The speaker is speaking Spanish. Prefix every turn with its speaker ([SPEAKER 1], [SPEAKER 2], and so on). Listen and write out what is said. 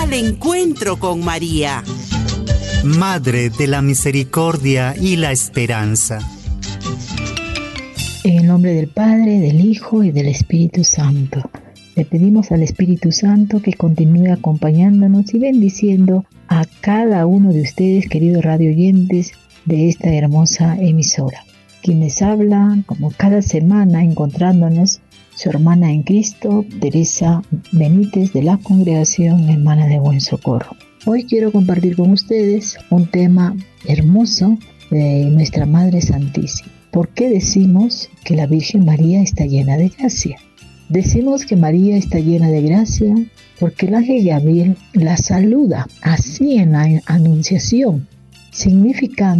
[SPEAKER 1] al encuentro con María.
[SPEAKER 2] Madre de la misericordia y la esperanza.
[SPEAKER 3] En el nombre del Padre, del Hijo y del Espíritu Santo. Le pedimos al Espíritu Santo que continúe acompañándonos y bendiciendo a cada uno de ustedes, queridos radio oyentes de esta hermosa emisora. Quienes hablan, como cada semana, encontrándonos, su hermana en Cristo, Teresa Benítez, de la Congregación Hermana de Buen Socorro. Hoy quiero compartir con ustedes un tema hermoso de nuestra Madre Santísima. ¿Por qué decimos que la Virgen María está llena de gracia? Decimos que María está llena de gracia porque el ángel Gabriel la saluda así en la Anunciación, significando